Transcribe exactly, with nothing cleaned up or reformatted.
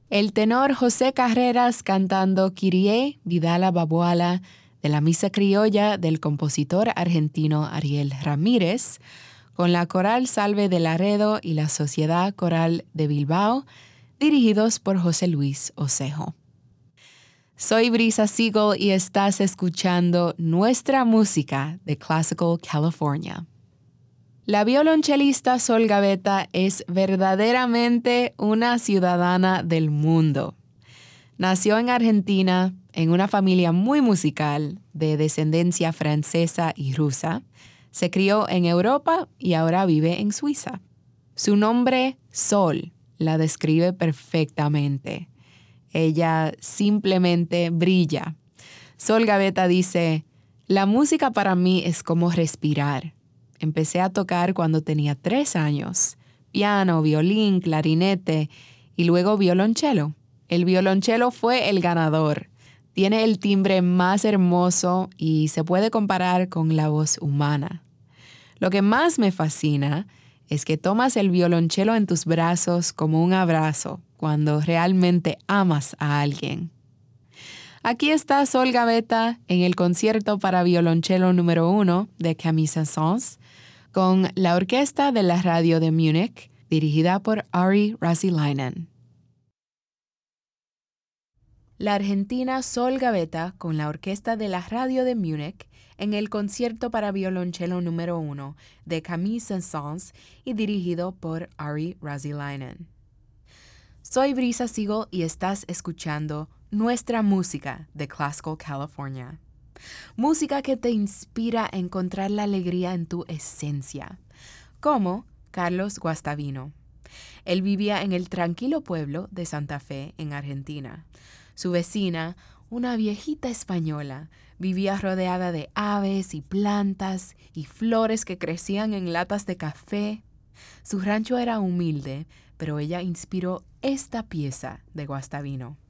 El tenor José Carreras cantando Kyrie Vidala Babuala de la Misa Criolla del compositor argentino Ariel Ramírez, con la Coral Salve de Laredo y la Sociedad Coral de Bilbao, dirigidos por José Luis Osejo. Soy Brisa Siegel y estás escuchando Nuestra Música de Classical California. La violonchelista Sol Gavetta es verdaderamente una ciudadana del mundo. Nació en Argentina en una familia muy musical de descendencia francesa y rusa. Se crió en Europa y ahora vive en Suiza. Su nombre, Sol, la describe perfectamente. Ella simplemente brilla. Sol Gavetta dice, la música para mí es como respirar. Empecé a tocar cuando tenía tres años. Piano, violín, clarinete y luego violonchelo. El violonchelo fue el ganador. Tiene el timbre más hermoso y se puede comparar con la voz humana. Lo que más me fascina es que tomas el violonchelo en tus brazos como un abrazo cuando realmente amas a alguien. Aquí está Sol Gavetta en el concierto para violonchelo número uno de Camille Saint-Saëns con la orquesta de la radio de Múnich, dirigida por Ari Razilainen. La argentina Sol Gavetta con la orquesta de la radio de Múnich en el concierto para violonchelo número uno de Camille Saint-Saëns y dirigido por Ari Razilainen. Soy Brisa Siegel y estás escuchando Nuestra Música de Classical California. Música que te inspira a encontrar la alegría en tu esencia, como Carlos Guastavino. Él vivía en el tranquilo pueblo de Santa Fe, en Argentina. Su vecina, una viejita española, vivía rodeada de aves y plantas y flores que crecían en latas de café. Su rancho era humilde, pero ella inspiró esta pieza de Guastavino.